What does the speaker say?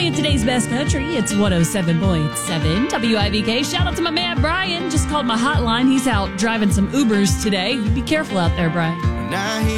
playing today's best country. It's 107.7 WIVK. Shout out to my man Brian. Just called my hotline. He's out driving some Ubers today. You be careful out there, Brian.